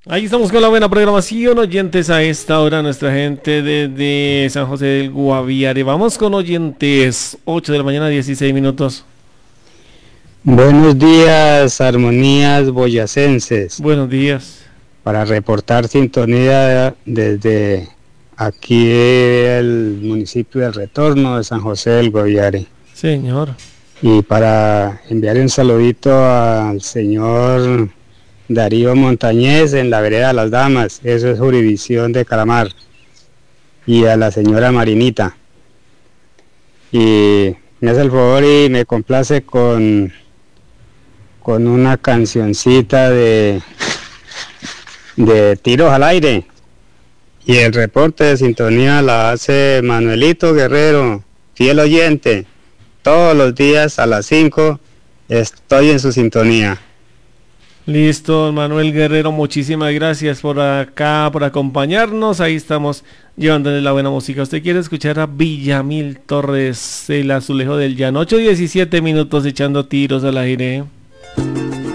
Ahí estamos con la buena programación, oyentes a esta hora, nuestra gente desde San José del Guaviare. Vamos con oyentes, 8 de la mañana, 16 minutos. Buenos días, armonías boyacenses. Buenos días. Para reportar sintonía desde aquí el municipio del Retorno de San José del Guaviare. Señor. Y para enviar un saludito al señor Darío Montañez en la vereda de las Damas, eso es jurisdicción de Calamar. Y a la señora Marinita. Y me hace el favor y me complace con una cancioncita de tiros al aire. Y el reporte de sintonía la hace Manuelito Guerrero, fiel oyente. Todos los días a las 5 estoy en su sintonía. Listo, Manuel Guerrero, muchísimas gracias por acá, por acompañarnos. Ahí estamos llevándole la buena música. ¿Usted quiere escuchar a Villamil Torres, el azulejo del llano? 8:17 minutos echando tiros al aire.